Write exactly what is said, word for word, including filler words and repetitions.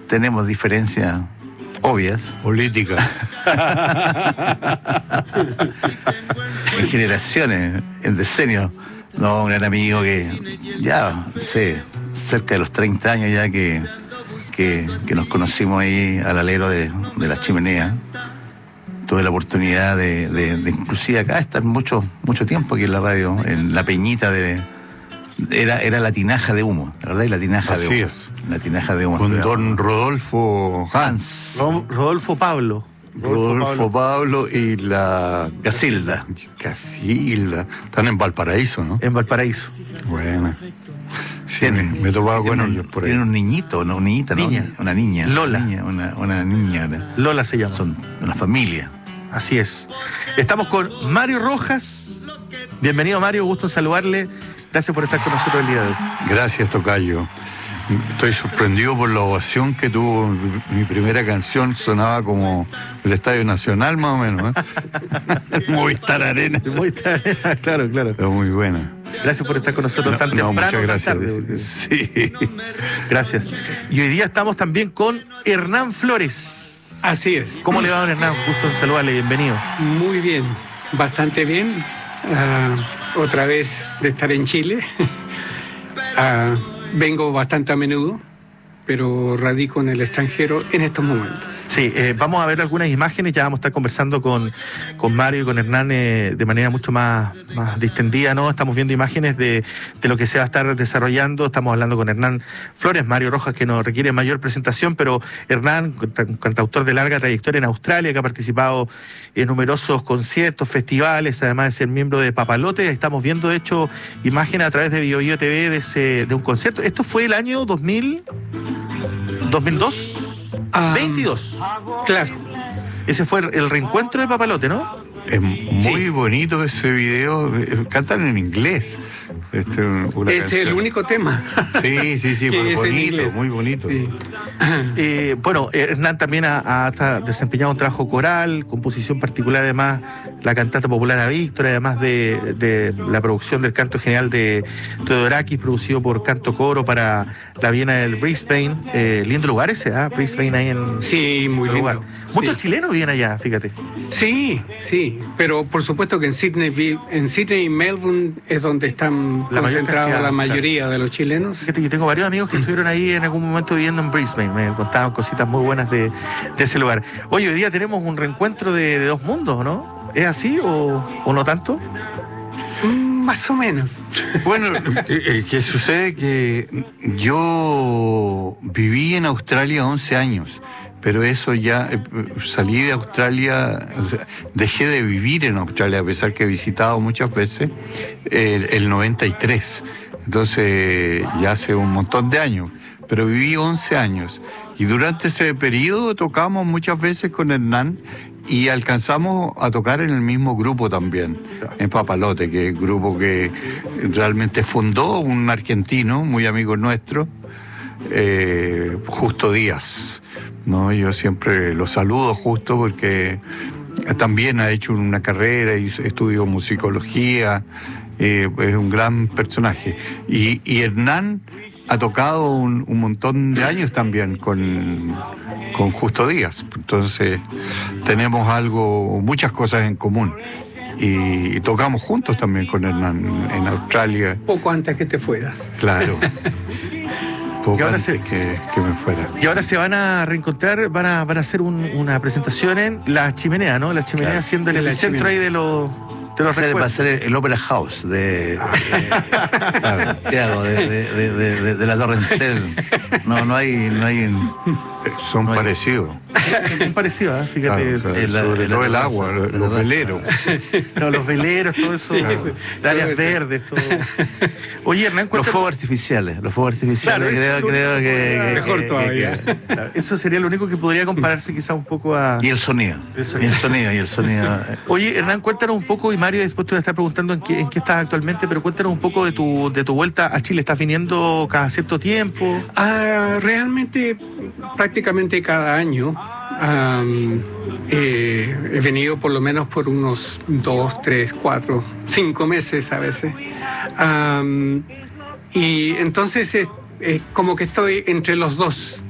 tenemos diferencias obvias. Política. En generaciones, en decenios. No, un gran amigo que ya, sé, cerca de los treinta años ya que, que, que nos conocimos ahí al alero de, de la chimenea. Tuve la oportunidad de, de, de inclusive acá estar mucho, mucho tiempo aquí en la radio, en la peñita de... Era, era la tinaja de humo, la verdad, y la tinaja Así de humo. es. La tinaja de humo. Con don Rodolfo Hans. Hans. Rodolfo Pablo. Rodolfo Pablo y la Casilda. Casilda. Están en Valparaíso, ¿no? En Valparaíso. Buena. Sí, Tienen- me, me he topado con tienen ellos un, por ahí. tienen un niñito, no, una niñita, ¿no? Niña. Una niña. Lola. Una niña, una, una niña. una- Lola se llama. son una familia. Así es. Estamos con Mario Rojas. Bienvenido, Mario. Gusto en saludarle. Gracias por estar con nosotros el día de hoy. Gracias, tocayo. Estoy sorprendido por la ovación que tuvo. Mi, mi primera canción sonaba como el Estadio Nacional, más o menos, ¿eh? Movistar Arena. Muy bien. Claro, claro. Es muy buena. Gracias por estar con nosotros tan No, temprano. muchas tan gracias. tarde, porque- Sí. Gracias. Y hoy día estamos también con Hernán Flores. Así es. ¿Cómo le va, don Hernán? Gusto en saludarle. Bienvenido. Muy bien, bastante bien. Ah, otra vez de estar en Chile. Ah, vengo bastante a menudo, pero radico en el extranjero en estos momentos. Sí, eh, vamos a ver algunas imágenes, ya vamos a estar conversando con, con Mario y con Hernán eh, de manera mucho más, más distendida, ¿no? Estamos viendo imágenes de, de lo que se va a estar desarrollando, estamos hablando con Hernán Flores, Mario Rojas, que nos requiere mayor presentación, pero Hernán, canta- cantautor de larga trayectoria en Australia, que ha participado en numerosos conciertos, festivales, además de ser miembro de Papalote. Estamos viendo, de hecho, imágenes a través de Bio Bio T V de, ese, de un concierto. ¿Esto fue el año dos mil, dos mil dos? Ah, veintidós. Claro. Ese fue el reencuentro de Papalote, ¿no? Es muy Sí. bonito ese video. eh, Cantan en inglés. Este, una Es el canción. único tema. Sí, sí, sí, que pero es en bonito, inglés. muy bonito. Sí. Eh, bueno, Hernán también ha, ha- ha desempeñado un trabajo coral, composición particular, además, la cantata popular a Víctor, además de, de la producción del canto general de Teodorakis, producido por Canto Coro para la Viena del Brisbane. Eh, lindo lugar ese, ¿ah? Brisbane ahí en... Sí, muy en lugar. lindo. Muchos Sí. chilenos viven allá, fíjate. Sí, sí, pero por supuesto que en Sydney, vi- en Sydney y Melbourne es donde están La mayor concentrados cantidad, la mayoría de los chilenos. Fíjate que tengo varios amigos que estuvieron ahí en algún momento viviendo en Brisbane, me contaban cositas muy buenas de, de ese lugar. Oye, hoy día tenemos un reencuentro de, de dos mundos, ¿no? ¿Es así o, o no tanto? Mm, Más o menos. Bueno, eh, eh, que sucede que yo viví en Australia once años, pero eso ya, eh, salí de Australia, o sea, dejé de vivir en Australia, a pesar que he visitado muchas veces, el, el noventa y tres, entonces ya hace un montón de años, pero viví once años, y durante ese periodo tocamos muchas veces con Hernán, y alcanzamos a tocar en el mismo grupo también, en Papalote, que es el grupo que realmente fundó un argentino, muy amigo nuestro, eh, Justo Díaz, ¿no? Yo siempre lo saludo, Justo, porque también ha hecho una carrera y estudió musicología, eh, es un gran personaje. Y, y Hernán ha tocado un, un montón de años también con, con Justo Díaz, entonces tenemos algo, muchas cosas en común. Y tocamos juntos también con Hernán en Australia, Poco antes que te fueras. claro. Poco Y ahora antes se- que, que me fuera. Y ahora se van a reencontrar, van a, van a hacer un- una presentación en La Chimenea, ¿no? La Chimenea Claro. siendo el En La epicentro Chimenea. ahí de los, de Va a los ser, va a recuerdos. ser el, el Opera House de, de, ¿qué hago? De, de, de, de- de- de la Torre Entel. No, no hay, no hay en- Eh, Son No hay- parecidos. Un parecido, ¿eh? Fíjate. Claro, o sea, el- sobre el- todo la el terraza, agua, la los terraza. veleros. No, los veleros, todo eso. Sí, claro. sí. De áreas Todo eso. verdes, todo. Oye, Hernán, Los cuéntame- fuegos artificiales, los fuegos artificiales, Claro, eso creo, es lo creo único que, que que- podría- Mejor que- todavía. que- Claro, eso sería lo único que podría compararse quizá un poco a... y el sonido, El y sonido. el sonido, y el sonido. Oye, Hernán, cuéntanos un poco, y Mario después te voy a estar preguntando en qué, en qué estás actualmente, pero cuéntanos un poco de tu, de tu vuelta a Chile. ¿Estás viniendo cada cierto tiempo? Ah, realmente, prácticamente cada año am, eh, he venido por lo menos por unos dos, tres, cuatro, cinco meses a veces. Am, y entonces es, es como que estoy entre los dos.